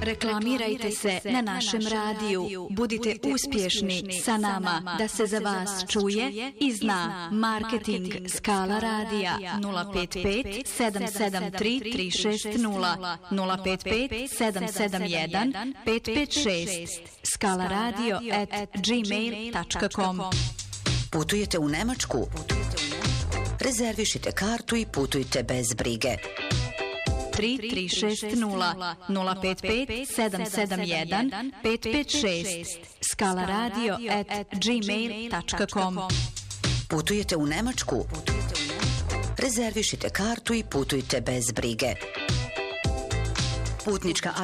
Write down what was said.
Reklamirajte se na našem radiju. Budite uspješni sa nama da se za vas čuje i zna. Marketing Skala radija 055 773 360 055 771 556 skalaradio@gmail.com. Putujete u Nemačku? Rezervišite kartu i putujte bez brige. 3360 055 771 556 skalaradio@gmail.com. Putujete u Nemačku? Rezervišite kartu i putujte bez brige. Putnička